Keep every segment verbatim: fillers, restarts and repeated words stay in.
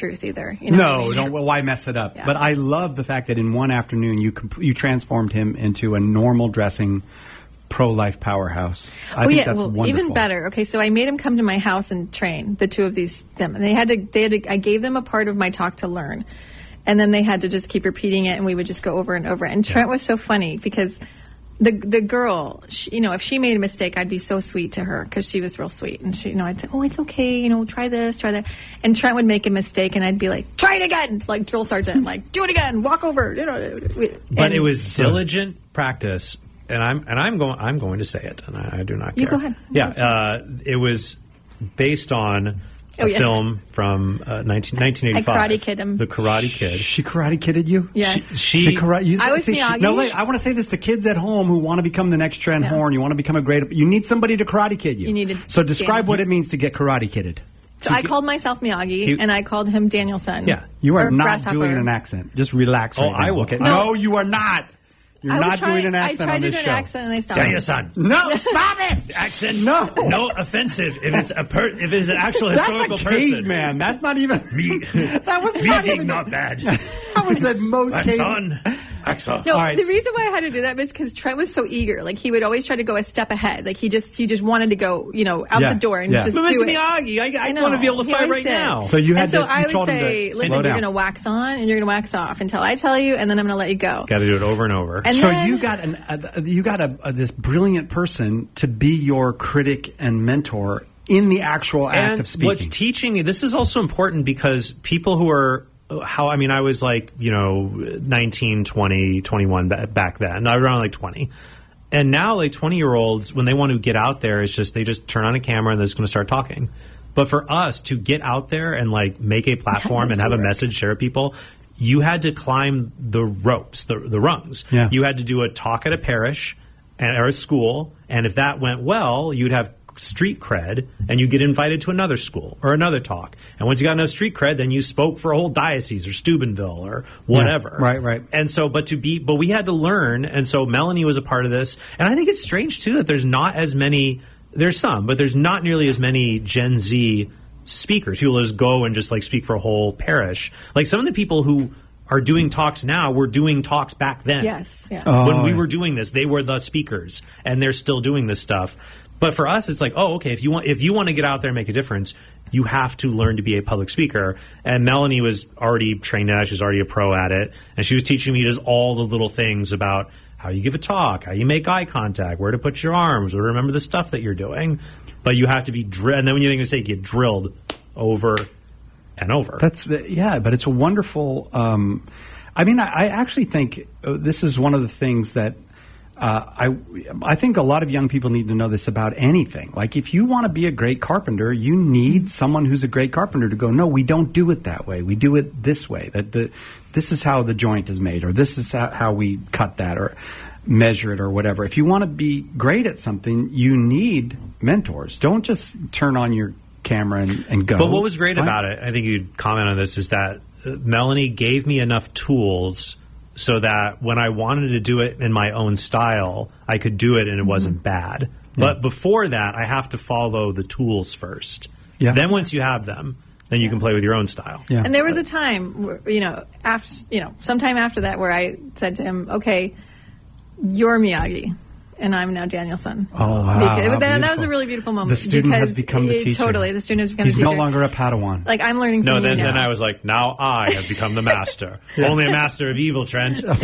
truth either. You know? No, don't. Well, why mess it up? Yeah. But I love the fact that in one afternoon you comp- you transformed him into a normal dressing pro-life powerhouse. I oh think yeah, that's well, wonderful. even better. Okay, so I made him come to my house and train the two of these them, and they had to. They had to. I gave them a part of my talk to learn, and then they had to just keep repeating it, and we would just go over and over. And Trent yeah. was so funny because the the girl, she, you know, if she made a mistake, I'd be so sweet to her because she was real sweet, and she, you know, I'd say, "Oh, it's okay, you know, try this, try that," and Trent would make a mistake, and I'd be like, "Try it again," like drill sergeant, like, "Do it again, walk over," you know. But and it was diligent practice. And I'm and I'm going I'm going to say it, and I, I do not care. You go ahead. Yeah, uh, it was based on a oh, yes. film from uh, nineteen, nineteen eighty-five. I Karate Kid him. The Karate Kid. She Karate Kidded you? Yes. She. she She karate, you, I was see, she, Miyagi. no, wait, I want to say this to kids at home who want to become the next Trent Yeah. Horn. You want to become a great. You need somebody to Karate Kid you. You need to so describe dance. what it means to get Karate Kidded. So To I get- called myself Miyagi, He- and I called him Danielson. Yeah. You are Or not Grasshopper. doing an accent. Just relax. Oh, right now, I will. Okay? No. No, you are not. You're I was not trying, doing an accent I tried on to this do an show. accent, and they stopped. Daniel-san. No, stop it. Accent. No. No offensive. If it's a per, if it's an actual That's historical a person. caveman. That's not even. Me. That was me not being even. not bad. That was the most I'm cave. son. Axel. No, All right. the reason why I had to do that was because Trent was so eager. Like, he would always try to go a step ahead. Like, he just he just wanted to go, you know, out Yeah, the door and yeah. just But do Mister it. Miyagi, I, I know. want to be able to He fight always right did. now. So you had and so to. I you would told him say, to listen, slow you're down. going to wax on and you're going to wax off until I tell you, and then I'm going to let you go. Got to do it over and over. And So then, you got an uh, you got a, a this brilliant person to be your critic and mentor in the actual act and of speaking. what's teaching me, this is also important because people who are, how, I mean, I was like, you know, nineteen, twenty, twenty-one back then, not around like twenty. And now like twenty year olds, when they want to get out there, it's just, they just turn on a camera and they're just going to start talking. But for us to get out there and like make a platform and have a message, share with people, you had to climb the ropes, the, the rungs. Yeah. You had to do a talk at a parish and, or a school. And if that went well, you'd have street cred and you get invited to another school or another talk. And once you got enough street cred, then you spoke for a whole diocese or Steubenville or whatever. Yeah, right, right. And so, but to be, but we had to learn. And so Melanie was a part of this. And I think it's strange too that there's not as many, there's some, but there's not nearly as many Gen Z speakers. People just go and just like speak for a whole parish. Like some of the people who are doing talks now were doing talks back then. Yes, yeah. Oh, when we yeah. were doing this, they were the speakers and they're still doing this stuff. But for us, it's like, oh, okay, if you want if you want to get out there and make a difference, you have to learn to be a public speaker. And Melanie was already trained at it. She was already a pro at it. And she was teaching me just all the little things about how you give a talk, how you make eye contact, where to put your arms, or remember the stuff that you're doing. But you have to be drilled. And then when you make a mistake, you get drilled over and over. That's yeah, but it's a wonderful. Um, I mean, I, I actually think uh, this is one of the things that uh, I I think a lot of young people need to know this about anything. Like, if you want to be a great carpenter, you need someone who's a great carpenter to go, no, we don't do it that way. We do it this way. That the this is how the joint is made, or this is how, how we cut that, or measure it, or whatever. If you want to be great at something, you need mentors. Don't just turn on your camera and, and go. But what was great Fine. about it, I think you'd comment on this, is that uh, Melanie gave me enough tools so that when I wanted to do it in my own style, I could do it and it wasn't Mm-hmm. bad. But before that, I have to follow the tools first. Yeah. Then once you have them, then you can play with your own style. Yeah. And there was a time, where, you know, after, you know, sometime after that, where I said to him, "Okay, you're Miyagi, and I'm now Danielson." Oh, wow. Because, how that, that was beautiful. a really beautiful moment. The student has because become the it- teacher. Totally, the student has become He's the teacher. no longer a Padawan. Like, I'm learning from No, you then, now. then I was like, now I have become the master. Only a master of evil, Trent. and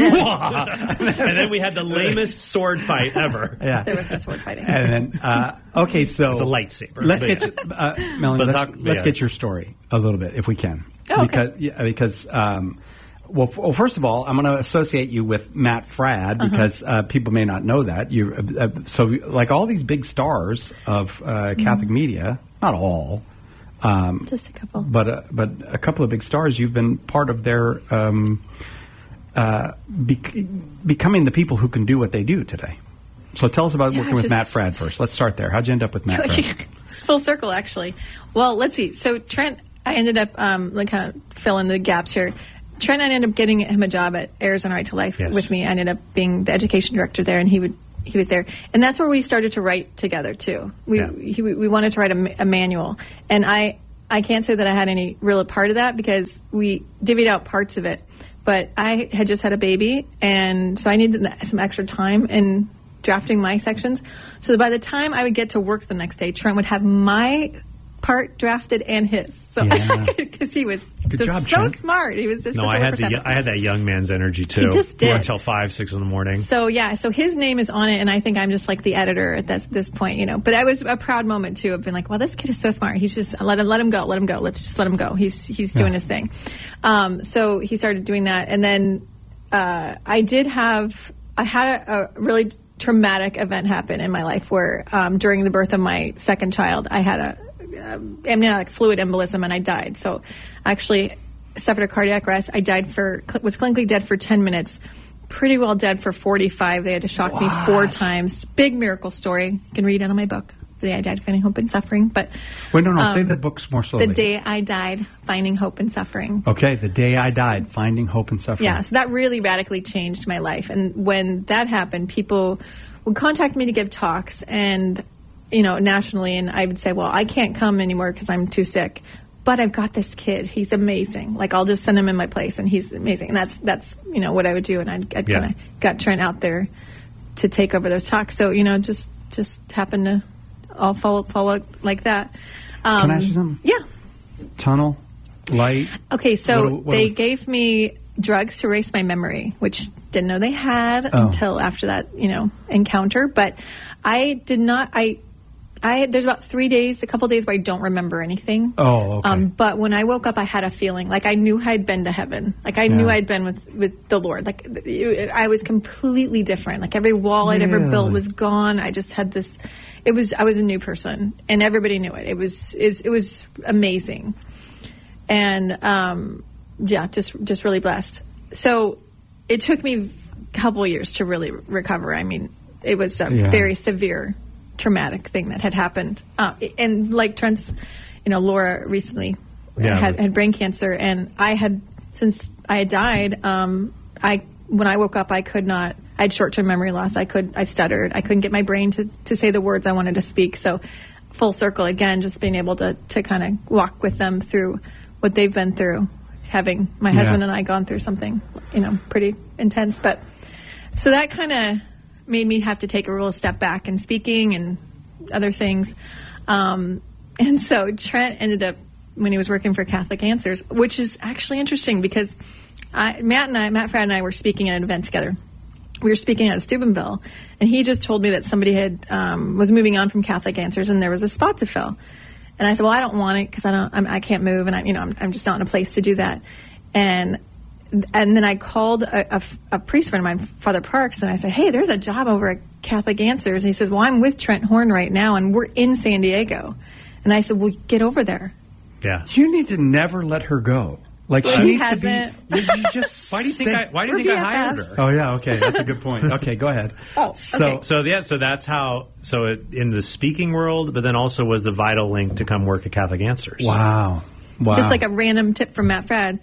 then we had the lamest sword fight ever. Yeah. There was no sword fighting. And then, uh, okay, so It's a lightsaber. Let's But get yeah. you, uh, Melanie. But Let's, talk- let's yeah. get your story a little bit, if we can. Oh, okay. Because, yeah, because um, well, f- well, first of all, I'm going to associate you with Matt Fradd because uh, people may not know that. You, uh, uh, so, like all these big stars of uh, Catholic media, not all, um, Just a couple. but uh, but a couple of big stars. You've been part of their um, uh, bec- becoming the people who can do what they do today. So tell us about Yeah, working with just- Matt Fradd first. Let's start there. How'd you end up with Matt Fradd? It's full circle, actually. Well, let's see. So Trent, I ended up um, like kind of filling the gaps here. Trent, I ended up getting him a job at Arizona Right to Life Yes. with me. I ended up being the education director there, and he would he was there, and that's where we started to write together too. We Yeah. he, we wanted to write a, ma- a manual, and I I can't say that I had any real part of that because we divvied out parts of it. But I had just had a baby, and so I needed some extra time in drafting my sections. So that by the time I would get to work the next day, Trent would have my part drafted and his. So because yeah. he was Good just job, so Trent. smart. He was just No, such I a had percent. the I had that young man's energy too. He just did. Worked until five, six in the morning. So yeah, so his name is on it, and I think I'm just like the editor at this this point, you know. But I was a proud moment too of being like, well, this kid is so smart. He's just let him let him go, let him go. Let's just let him go. He's he's doing Yeah. his thing. Um, so he started doing that, and then uh, I did have I had a, a really traumatic event happen in my life where um, during the birth of my second child, I had a Uh, amniotic fluid embolism and I died. So I actually suffered a cardiac arrest. I died for, was clinically dead for ten minutes, pretty well dead for forty-five. They had to shock What? me four times. Big miracle story. You can read it on my book, The Day I Died, Finding Hope and Suffering. But Wait, no, no, um, say the books more slowly. The Day I Died, Finding Hope and Suffering. Okay, The Day I Died, Finding Hope and Suffering. Yeah, so that really radically changed my life. And when that happened, people would contact me to give talks and, you know, nationally, and I would say, well, I can't come anymore because I'm too sick. But I've got this kid. He's amazing. Like, I'll just send him in my place, and he's amazing. And that's, that's you know, what I would do. And I'd, I'd Yeah. kind of got Trent out there to take over those talks. So, you know, just just happened to all follow, follow like that. Um, Can I ask you something? Yeah. Tunnel, light. Okay, so What do- what they do- gave me drugs to erase my memory, which didn't know they had Oh. until after that, you know, encounter. But I did not. I, I there's about three days, a couple days where I don't remember anything. Oh, okay. Um, but when I woke up, I had a feeling like I knew I'd been to heaven. Like I knew Yeah. I'd been with with the Lord. Like I was completely different. Like every wall I'd ever built Really? was gone. I just had this. It was. I was a new person, and everybody knew it. It was. It, it was amazing. And um, yeah, just just really blessed. So it took me a couple of years to really recover. I mean, it was a Yeah. very severe, traumatic thing that had happened. Uh, and like Trent's, you know, Laura recently Yeah, had, but- had brain cancer, and I had since I had died. Um, I when I woke up, I could not. I had short term memory loss. I could. I stuttered. I couldn't get my brain to to say the words I wanted to speak. So full circle again, just being able to to kind of walk with them through what they've been through, having my Yeah. husband and I gone through something, you know, pretty intense. But so that kind of made me have to take a real step back in speaking and other things. Um, and so Trent ended up, when he was working for Catholic Answers, which is actually interesting because I, Matt and I, Matt Fradd and I were speaking at an event together. We were speaking at Steubenville, and he just told me that somebody had um, was moving on from Catholic Answers, and there was a spot to fill. And I said, well, I don't want it because I don't, I'm, I can't move, and I, you know, I'm, I'm just not in a place to do that. And and then I called a, a, a priest friend of mine, Father Parks, and I said, hey, there's a job over at Catholic Answers. And he says, well, I'm with Trent Horn right now, and we're in San Diego. And I said, well, get over there. Yeah. You need to never let her go. Like Well, she he needs hasn't. to be. You, you just Why do you think stay- I? Why do you We're think I hired B F Fs. her? Oh yeah, okay, that's a good point. Okay, go ahead. Oh, so okay. So yeah, so that's how. So it, in the speaking world, but then also was the vital link to come work at Catholic Answers. wow, wow, Just like a random tip from Matt Fradd.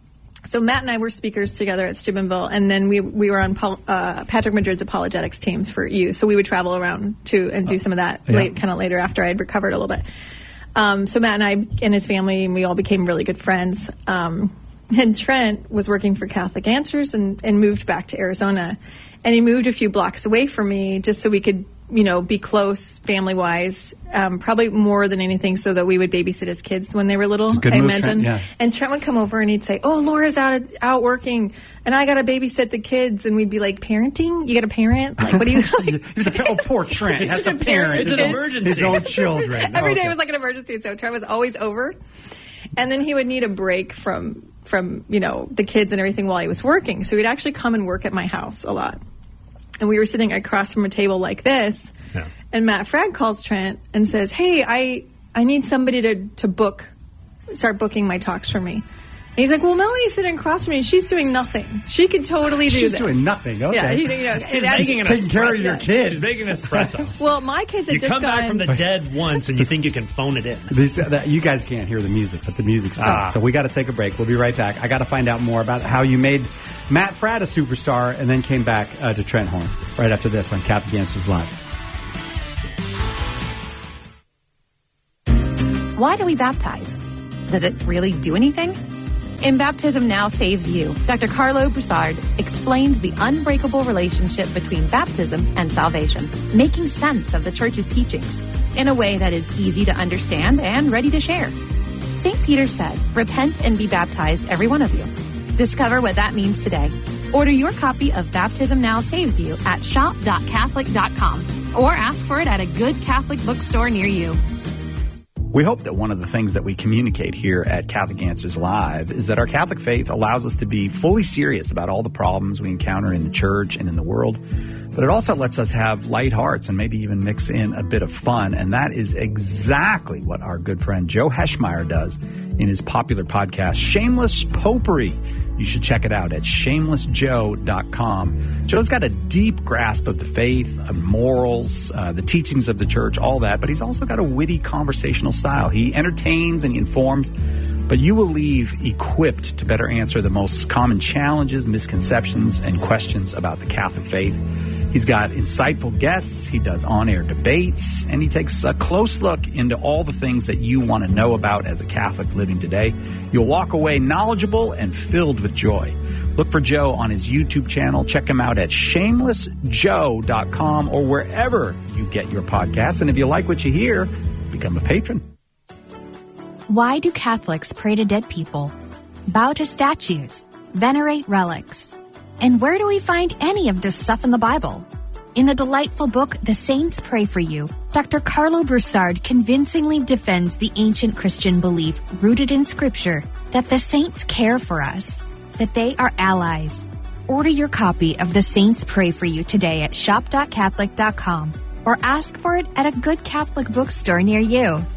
So Matt and I were speakers together at Steubenville, and then we we were on Paul, uh, Patrick Madrid's apologetics teams for youth. So we would travel around to and do some of that Yeah. late, kind of later after I had recovered a little bit. Um, so Matt and I and his family, and we all became really good friends. Um, and Trent was working for Catholic Answers and, and moved back to Arizona, and he moved a few blocks away from me just so we could, you know, be close family wise. Um, probably more than anything, so that we would babysit his kids when they were little. Good I move, imagine. Trent, yeah. And Trent would come over and he'd say, "Oh, Laura's out out working, and I got to babysit the kids." And we'd be like, "Parenting? You got a parent? Like, what do you?" You're the, oh, poor Trent. It's Has just to a parent. parent It's an Kids. emergency. his own children. Every Oh, day okay. was like an emergency, so Trent was always over. And then he would need a break from from you know the kids and everything while he was working. So he'd actually come and work at my house a lot. And we were sitting across from a table like this, Yeah. and Matt Fradd calls Trent and says, "Hey, I I need somebody to to book, start booking my talks for me." And he's like, "Well, Melanie's sitting across from me. She's doing nothing. She could totally do She's this." doing nothing. Okay. Yeah, he, you know, She's and making an taking care of espresso. your kids. She's making an espresso. well, my kids had You just come gone. back from the dead once, and you think you can phone it in. These, that, you guys can't hear the music, but the music's playing. Ah. So we got to take a break. We'll be right back. I got to find out more about how you made Matt Fradd a superstar and then came back uh, to Trent Horn right after this on Catholic Answers Live. Why do we baptize? Does it really do anything? In Baptism Now Saves You, Doctor Carlo Broussard explains the unbreakable relationship between baptism and salvation, making sense of the church's teachings in a way that is easy to understand and ready to share. Saint Peter said, "Repent and be baptized, every one of you." Discover what that means today. Order your copy of Baptism Now Saves You at shop dot catholic dot com or ask for it at a good Catholic bookstore near you. We hope that one of the things that we communicate here at Catholic Answers Live is that our Catholic faith allows us to be fully serious about all the problems we encounter in the church and in the world, but it also lets us have light hearts and maybe even mix in a bit of fun, and that is exactly what our good friend Joe Heschmeyer does in his popular podcast, Shameless Popery. You should check it out at shameless joe dot com. Joe's got a deep grasp of the faith, of morals, uh, the teachings of the church, all that, but he's also got a witty conversational style. He entertains and he informs, but you will leave equipped to better answer the most common challenges, misconceptions, and questions about the Catholic faith. He's got insightful guests, he does on-air debates, and he takes a close look into all the things that you want to know about as a Catholic living today. You'll walk away knowledgeable and filled with joy. Look for Joe on his YouTube channel. Check him out at shameless joe dot com or wherever you get your podcasts. And if you like what you hear, become a patron. Why do Catholics pray to dead people, bow to statues, venerate relics? And where do we find any of this stuff in the Bible? In the delightful book, The Saints Pray for You, Doctor Carlo Broussard convincingly defends the ancient Christian belief rooted in Scripture that the saints care for us, that they are allies. Order your copy of The Saints Pray for You today at shop dot catholic dot com or ask for it at a good Catholic bookstore near you.